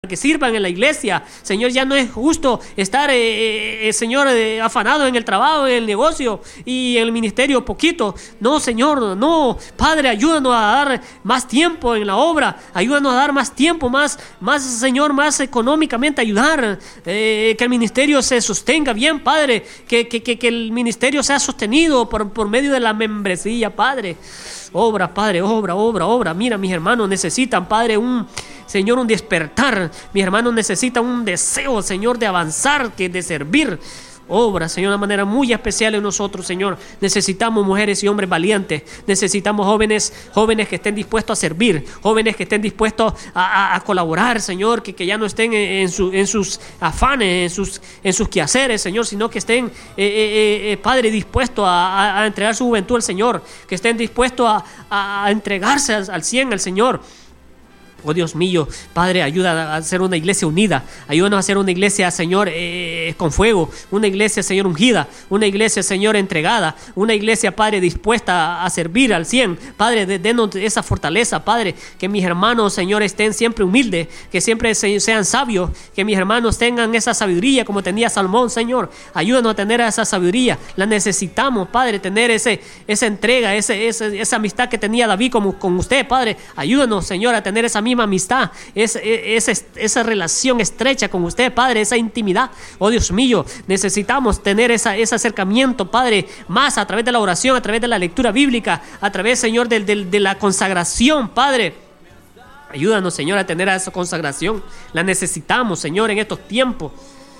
que sirvan en la iglesia. Señor, ya no es justo estar, Señor, afanado en el trabajo, en el negocio y en el ministerio poquito. No, Señor, no. Padre, ayúdanos a dar más tiempo en la obra. Ayúdanos a dar más tiempo, más Señor, más económicamente ayudar. Que el ministerio se sostenga bien, Padre. Que el ministerio sea sostenido por medio de la membresía, Padre. Obra, Padre, obra. Mira, mis hermanos necesitan, Padre, un despertar. Mis hermanos necesitan un deseo, Señor, de avanzar, de servir. Obra, Señor, de una manera muy especial en nosotros, Señor. Necesitamos mujeres y hombres valientes. Necesitamos jóvenes que estén dispuestos a servir. Jóvenes que estén dispuestos a colaborar, Señor. Que ya no estén en sus afanes, en sus quehaceres, Señor. Sino que estén, Padre, dispuestos a entregar su juventud al Señor. Que estén dispuestos a entregarse al 100 al Señor. Oh Dios mío, Padre, ayuda a hacer una iglesia unida. Ayúdanos a hacer una iglesia, Señor, con fuego. Una iglesia, Señor, ungida. Una iglesia, Señor, entregada. Una iglesia, Padre, dispuesta a servir al 100. Padre, denos esa fortaleza, Padre. Que mis hermanos, Señor, estén siempre humildes. Que siempre sean sabios. Que mis hermanos tengan esa sabiduría como tenía Salomón, Señor. Ayúdanos a tener esa sabiduría. La necesitamos, Padre, tener esa entrega, esa amistad que tenía David con usted, Padre. Ayúdanos, Señor, a tener esa misma amistad, esa relación estrecha con usted, Padre, esa intimidad. Oh Dios mío, necesitamos tener ese acercamiento, Padre, más a través de la oración, a través de la lectura bíblica, a través, Señor, de la consagración, Padre. Ayúdanos, Señor, a tener esa consagración. La necesitamos, Señor, en estos tiempos.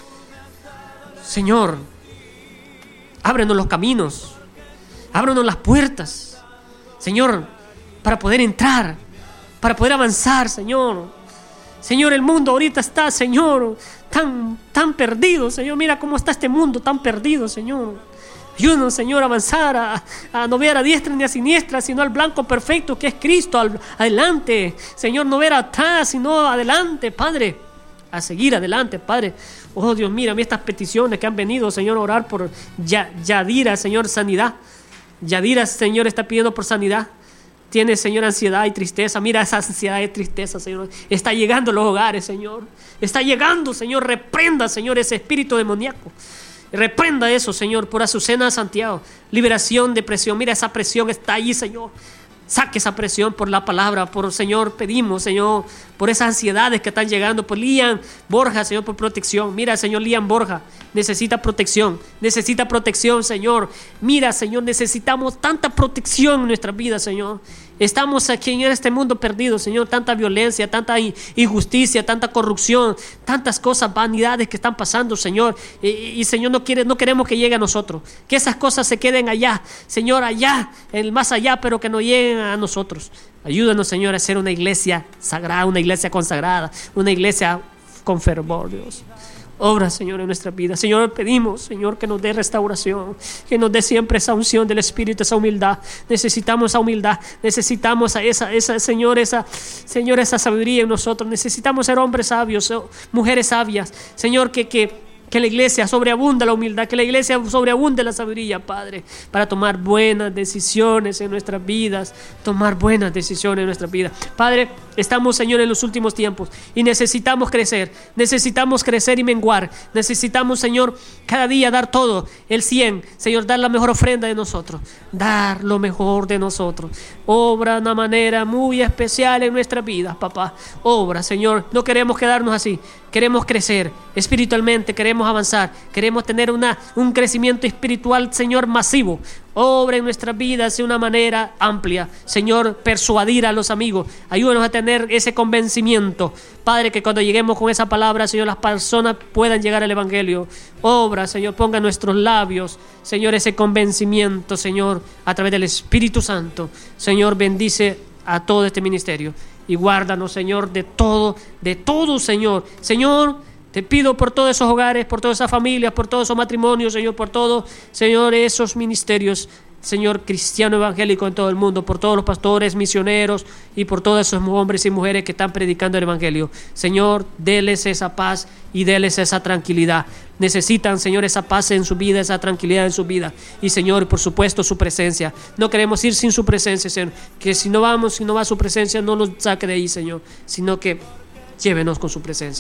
Señor, ábrenos los caminos, ábrenos las puertas, Señor, para poder entrar, para poder avanzar, Señor. Señor, el mundo ahorita está, Señor, tan perdido, Señor. Mira cómo está este mundo tan perdido, Señor. Ayúdanos, Señor, a avanzar, a no ver a diestra ni a siniestra, sino al blanco perfecto que es Cristo, adelante. Señor, no ver atrás, sino adelante, Padre. A seguir adelante, Padre. Oh, Dios, mira estas peticiones que han venido, Señor, a orar por Yadira, Señor, sanidad. Yadira, Señor, está pidiendo por sanidad. Tiene, Señor, ansiedad y tristeza. Mira esa ansiedad y tristeza, Señor. Está llegando a los hogares, Señor. Está llegando, Señor. Reprenda, Señor, ese espíritu demoníaco. Reprenda eso, Señor, por Azucena Santiago. Liberación de presión. Mira, esa presión está ahí, Señor. Saque esa presión por la palabra, Señor, pedimos, Señor, por esas ansiedades que están llegando, por Lian Borja, Señor, por protección. Mira, Señor, Lian Borja necesita protección, Señor. Mira, Señor, necesitamos tanta protección en nuestra vida, Señor. Estamos aquí en este mundo perdido, Señor, tanta violencia, tanta injusticia, tanta corrupción, tantas cosas, vanidades que están pasando, Señor. Y Señor, no queremos que llegue a nosotros, que esas cosas se queden allá, Señor, allá, el más allá, pero que no lleguen a nosotros. Ayúdanos, Señor, a ser una iglesia sagrada, una iglesia consagrada, una iglesia con fervor, Dios. Obra, Señor, en nuestra vida. Señor, pedimos, Señor, que nos dé restauración, que nos dé siempre esa unción del Espíritu, esa humildad. Necesitamos esa humildad, necesitamos Señor, esa sabiduría en nosotros. Necesitamos ser hombres sabios, mujeres sabias, Señor, que la iglesia sobreabunda la humildad, que la iglesia sobreabunde la sabiduría, Padre, para tomar buenas decisiones en nuestras vidas, Padre, estamos, Señor, en los últimos tiempos y necesitamos crecer y menguar. Necesitamos, Señor, cada día dar todo, el 100, Señor, dar la mejor ofrenda de nosotros, dar lo mejor de nosotros. Obra de una manera muy especial en nuestras vidas, papá. Obra, Señor, no queremos quedarnos así. Queremos crecer espiritualmente, queremos avanzar, queremos tener un crecimiento espiritual, Señor, masivo. Obra en nuestras vidas de una manera amplia, Señor, persuadir a los amigos. Ayúdanos a tener ese convencimiento, Padre, que cuando lleguemos con esa palabra, Señor, las personas puedan llegar al Evangelio. Obra, Señor, ponga en nuestros labios, Señor, ese convencimiento, Señor, a través del Espíritu Santo. Señor, bendice a todo este ministerio y guárdanos, Señor, de todo, Señor. Señor, te pido por todos esos hogares, por todas esas familias, por todos esos matrimonios, Señor, por todos, Señor, esos ministerios, Señor, cristiano evangélico en todo el mundo, por todos los pastores, misioneros y por todos esos hombres y mujeres que están predicando el Evangelio. Señor, déles esa paz y déles esa tranquilidad. Necesitan, Señor, esa paz en su vida, esa tranquilidad en su vida. Y, Señor, por supuesto, su presencia. No queremos ir sin su presencia, Señor. Que si no va su presencia, no nos saque de ahí, Señor. Sino que llévenos con su presencia.